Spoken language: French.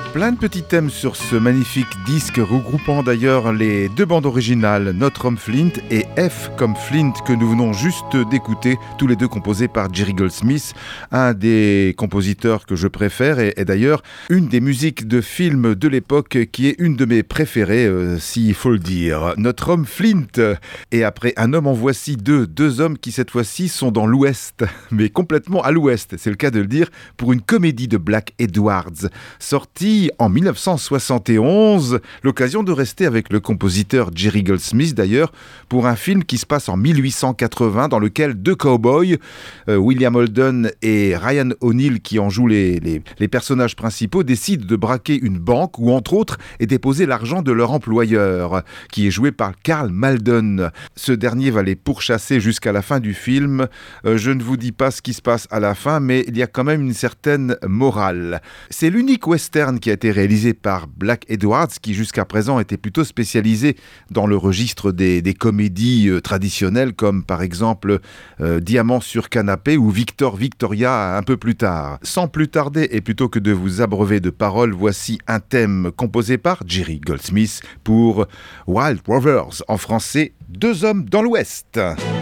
Plein de petits thèmes sur ce magnifique disque regroupant d'ailleurs les deux bandes originales, Notre Homme Flint et F comme Flint que nous venons juste d'écouter, tous les deux composés par Jerry Goldsmith, un des compositeurs que je préfère et d'ailleurs une des musiques de films de l'époque qui est une de mes préférées, s'il faut le dire. Notre Homme Flint. Et après Un homme en voici deux hommes qui cette fois-ci sont dans l'Ouest, mais complètement à l'Ouest, c'est le cas de le dire, pour une comédie de Black Edwards, sortie en 1971, l'occasion de rester avec le compositeur Jerry Goldsmith d'ailleurs, pour un film qui se passe en 1880 dans lequel deux cow-boys, William Holden et Ryan O'Neal qui en jouent les personnages principaux, décident de braquer une banque où entre autres est déposé l'argent de leur employeur, qui est joué par Karl Malden. Ce dernier va les pourchasser jusqu'à la fin du film. Je ne vous dis pas ce qui se passe à la fin, mais il y a quand même une certaine morale. C'est l'unique western qui a été réalisé par Black Edwards, qui jusqu'à présent était plutôt spécialisé dans le registre des comédies traditionnelles, comme par exemple Diamant sur canapé ou Victor Victoria un peu plus tard. Sans plus tarder, et plutôt que de vous abreuver de paroles, voici un thème composé par Jerry Goldsmith pour Wild Rovers, en français, Deux hommes dans l'Ouest.